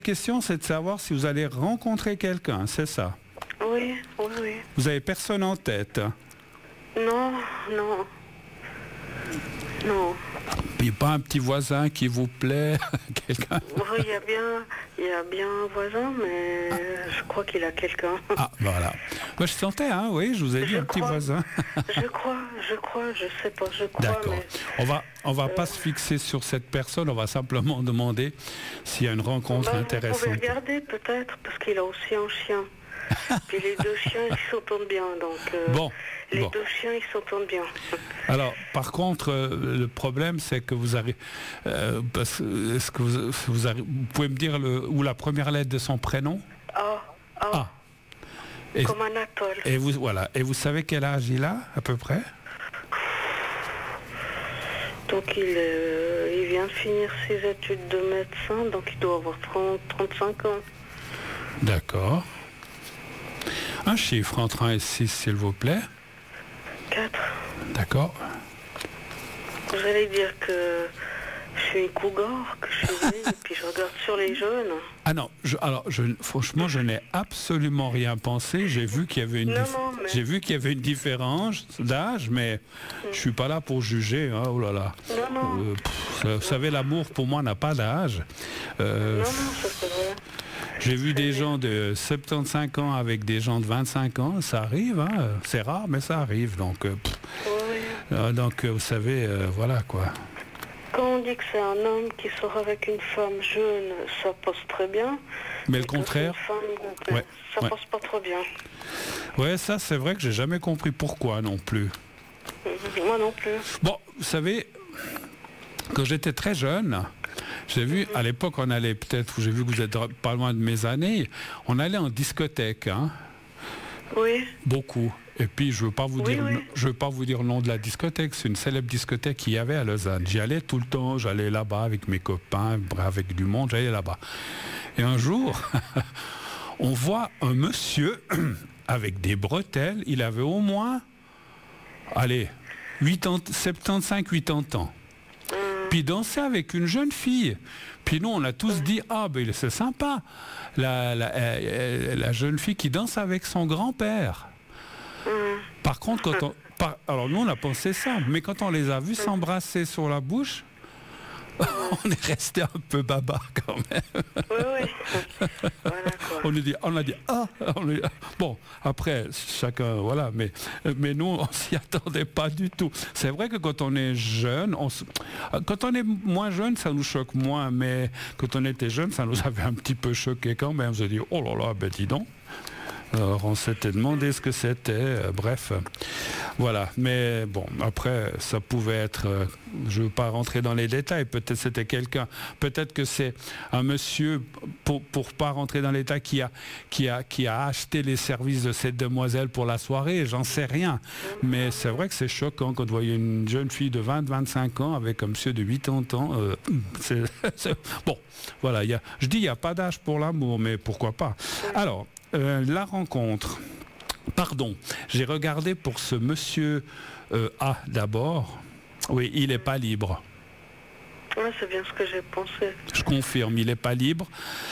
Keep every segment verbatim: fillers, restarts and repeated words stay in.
La question, c'est de savoir si vous allez rencontrer quelqu'un, c'est ça? Oui, oui, oui. Vous avez personne en tête? Non, non. Non. Puis pas un petit voisin qui vous plaît? Quelqu'un? Oui, il y a bien, il y a bien un voisin, mais ah. je crois qu'il a quelqu'un. Ah, voilà. Moi, je sentais, hein, oui, je vous ai dit je un crois, petit voisin. je crois, je crois, je sais pas, je crois. D'accord. Mais... On va, on va euh... pas se fixer sur cette personne, on va simplement demander s'il y a une rencontre bah, intéressante. Vous pouvez regarder peut-être, parce qu'il a aussi un chien. Puis les deux chiens, ils s'entendent bien, donc... Euh, bon. Les bon. deux chiens, ils s'entendent bien. Alors, par contre, euh, le problème, c'est que vous arrivez... Euh, parce, est-ce que vous, vous, arrivez, vous pouvez me dire le, ou la première lettre de son prénom? Ah. Ah. ah. Et, Comme Anatole. Et vous, voilà. Et vous savez quel âge il a, à peu près? Donc, il, euh, il vient de finir ses études de médecin, donc il doit avoir trente, trente-cinq ans. D'accord. Un chiffre entre un et six, s'il vous plaît. quatre. D'accord. Vous allez dire que je suis une cougar, que je suis vieille, et puis je regarde sur les jeunes. Ah non, je, alors je, franchement, je n'ai absolument rien pensé. J'ai vu qu'il y avait une, non, dif- non, mais... j'ai vu qu'il y avait une différence d'âge, mais mm. je suis pas là pour juger. Hein, oh là là. Non, non. Euh, pff, vous savez, l'amour pour moi n'a pas d'âge. Euh, non, non, ça c'est vrai. J'ai vu des gens de soixante-quinze ans avec des gens de vingt-cinq ans, ça arrive, hein, c'est rare, mais ça arrive. Donc, euh, oui. euh, donc euh, vous savez, euh, voilà quoi. Quand on dit que c'est un homme qui sort avec une femme jeune, ça passe très bien. Mais le contraire, femme, ouais, ça ouais. passe pas trop bien. Ouais, ça c'est vrai que j'ai jamais compris pourquoi non plus. Moi non plus. Bon, vous savez, quand j'étais très jeune, j'ai vu, à l'époque, on allait peut-être, j'ai vu que vous êtes pas loin de mes années, on allait en discothèque, hein. Oui. Beaucoup. Et puis, je veux pas vous oui, dire, oui. je veux pas vous dire le nom de la discothèque. C'est une célèbre discothèque qu'il y avait à Lausanne. J'y allais tout le temps. J'allais là-bas avec mes copains, avec du monde. J'allais là-bas. Et un jour, on voit un monsieur avec des bretelles. Il avait au moins, allez, soixante-quinze, quatre-vingts ans. Puis danser avec une jeune fille. Puis nous, on a tous dit, ah ben c'est sympa, la, la, euh, la jeune fille qui danse avec son grand-père. Mm. Par contre, quand on, par, alors nous, on a pensé ça, mais quand on les a vus s'embrasser sur la bouche, on est resté un peu baba quand même. Oui, oui. Voilà, quoi. On a dit, on a dit, ah, on a dit, bon, après, chacun, voilà, mais, mais nous, on s'y attendait pas du tout. C'est vrai que quand on est jeune, on se, quand on est moins jeune, ça nous choque moins, mais quand on était jeune, ça nous avait un petit peu choqué quand même. On s'est dit, oh là là, ben dis donc. Alors on s'était demandé ce que c'était, euh, bref, euh, voilà. Mais bon, après, ça pouvait être, euh, je ne veux pas rentrer dans les détails, peut-être c'était quelqu'un, peut-être que c'est un monsieur, pour pour pas rentrer dans les détails, qui a, qui, a, qui a acheté les services de cette demoiselle pour la soirée, j'en sais rien. Mais c'est vrai que c'est choquant quand vous voyez une jeune fille de vingt à vingt-cinq ans avec un monsieur de quatre-vingts ans. Euh, c'est, c'est, bon, voilà, y a, je dis il n'y a pas d'âge pour l'amour, mais pourquoi pas. Alors, Euh, la rencontre. Pardon, j'ai regardé pour ce monsieur euh, A d'abord. Oui, il n'est pas libre. Oui, c'est bien ce que j'ai pensé. Je confirme, il n'est pas libre.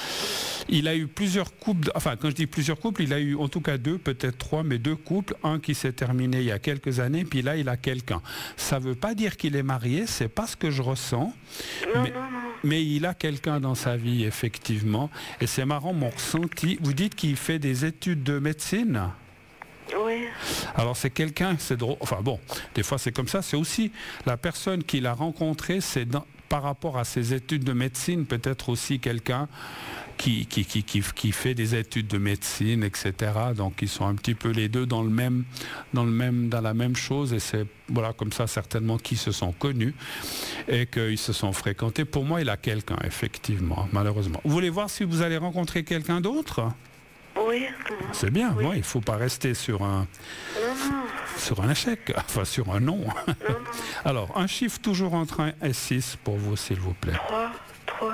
Il a eu plusieurs couples, enfin quand je dis plusieurs couples, il a eu en tout cas deux, peut-être trois, mais deux couples. Un qui s'est terminé il y a quelques années, puis là il a quelqu'un. Ça ne veut pas dire qu'il est marié, c'est pas ce que je ressens. Non, mais, non, non. mais il a quelqu'un dans sa vie, effectivement. Et c'est marrant, mon ressenti. Vous dites qu'il fait des études de médecine ? Oui. Alors c'est quelqu'un, c'est drôle, enfin bon, des fois c'est comme ça, c'est aussi la personne qu'il a rencontrée, c'est dans, par rapport à ses études de médecine, peut-être aussi quelqu'un qui, qui, qui, qui, qui fait des études de médecine, et cetera. Donc ils sont un petit peu les deux dans le même, dans le même, dans la même chose, et c'est voilà comme ça certainement qu'ils se sont connus et qu'ils se sont fréquentés. Pour moi, il a quelqu'un, effectivement, malheureusement. Vous voulez voir si vous allez rencontrer quelqu'un d'autre ? Oui. C'est bien, oui. Ouais, il ne faut pas rester sur un, non, non. sur un échec, enfin sur un non. non, non. Alors, un chiffre toujours entre un et six pour vous, s'il vous plaît. trois, trois.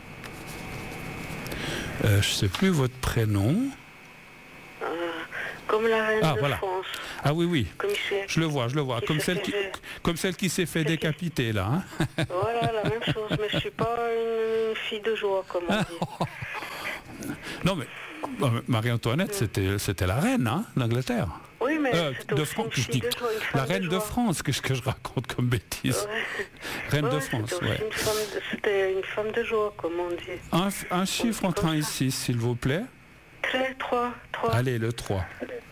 Euh, je ne sais plus votre prénom. Euh, comme la reine ah, de voilà. France. Ah oui, oui. Comme je le vois, je le vois. Comme celle, qui, comme celle qui s'est fait décapiter, là. Hein. Voilà, la même chose. Mais je ne suis pas une fille de joie, comme on dit. Non, mais euh, Marie-Antoinette, mm. c'était, c'était la reine hein, d'Angleterre. Oui, mais euh, c'était de aussi France, une fille de joie, une femme la reine de, de France, que, que je raconte comme bêtise. Ouais. Reine ouais, de France, c'était, ouais. une femme de, c'était une femme de joie, comme on dit. Un, un chiffre entre un et six, s'il vous plaît. Très, trois, trois. Allez, le trois.